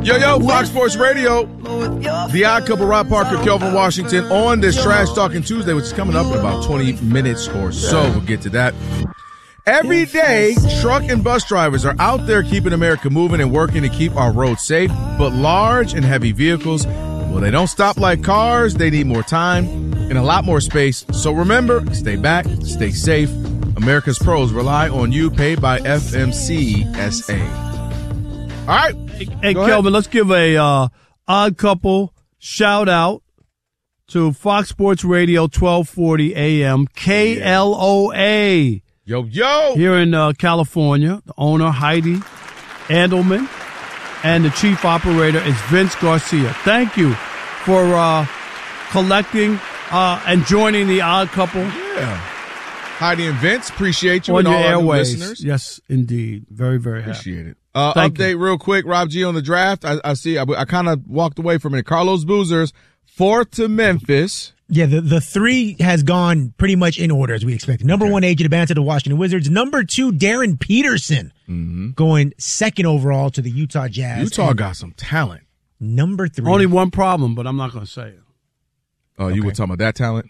Yo, Fox Sports Radio. The Odd Couple, Rob Parker, Kelvin Washington on this Trash Talking Tuesday, which is coming up in about 20 minutes or so. We'll get to that. Every day, truck and bus drivers are out there keeping America moving and working to keep our roads safe. But large and heavy vehicles, well, they don't stop like cars. They need more time and a lot more space. So remember, stay back, stay safe. America's pros rely on you, paid by FMCSA. All right. Hey, Kelvin, let's give a Odd Couple shout out to Fox Sports Radio 1240 AM KLOA. Yo. Here in California, the owner, Heidi Andelman, and the chief operator is Vince Garcia. Thank you for collecting and joining the Odd Couple. Yeah. Heidi and Vince, appreciate you on and your all our airways. listeners. Yes, indeed. Very, very happy. Appreciate it. Update real quick, Rob G on the draft. I see. I kind of walked away from it. Carlos Boozers, 4th to Memphis. Yeah, the 3 has gone pretty much in order as we expected. Number 1, AJ Dubance to the Washington Wizards. Number 2, Darren Peterson, going 2nd overall to the Utah Jazz. Utah got some talent. Number 3. Only one problem, but I'm not going to say it. Oh, you were talking about that talent?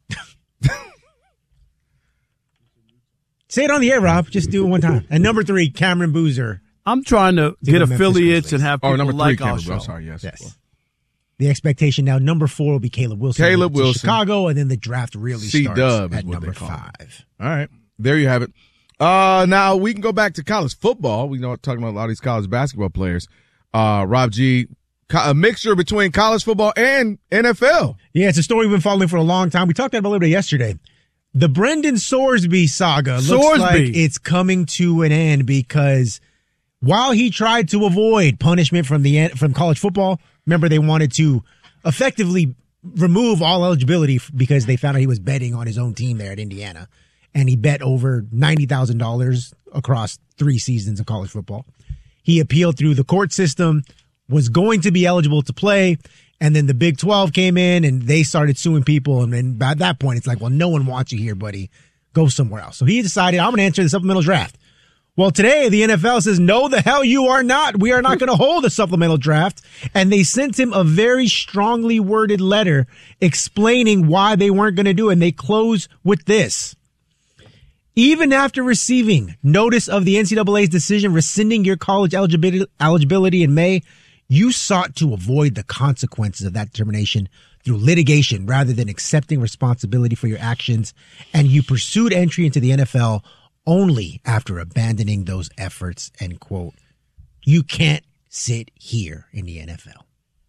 Say it on the air, Rob. Just do it one time. And number 3, Cameron Boozer. I'm trying to get affiliates and have people number 3, like our Cameron. show. I'm sorry, yes. The expectation now, number 4 will be Caleb Wilson. Caleb Wilson. Chicago, and then the draft really starts C-Dub at is what number they call 5. All right. There you have it. Now we can go back to college football. We know talking about a lot of these college basketball players. Rob G, a mixture between college football and NFL. Yeah, it's a story we've been following for a long time. We talked about it a little bit yesterday. The Brendan Sorsby saga looks like it's coming to an end because while he tried to avoid punishment from college football, remember they wanted to effectively remove all eligibility because they found out he was betting on his own team there at Indiana. And he bet over $90,000 across 3 seasons of college football. He appealed through the court system, was going to be eligible to play, and then the Big 12 came in and they started suing people. And then by that point, it's like, well, no one wants you here, buddy. Go somewhere else. So he decided, I'm going to enter the supplemental draft. Well, today the NFL says, no, the hell you are not. We are not going to hold a supplemental draft. And they sent him a very strongly worded letter explaining why they weren't going to do it. And they close with this. Even after receiving notice of the NCAA's decision rescinding your college eligibility in May, you sought to avoid the consequences of that determination through litigation rather than accepting responsibility for your actions, and you pursued entry into the NFL only after abandoning those efforts, end quote. You can't sit here in the NFL.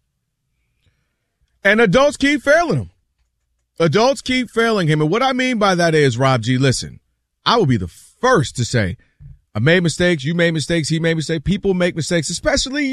And adults keep failing him. Adults keep failing him. And what I mean by that is, Rob G, listen, I will be the first to say, I made mistakes, you made mistakes, he made mistakes, people make mistakes, especially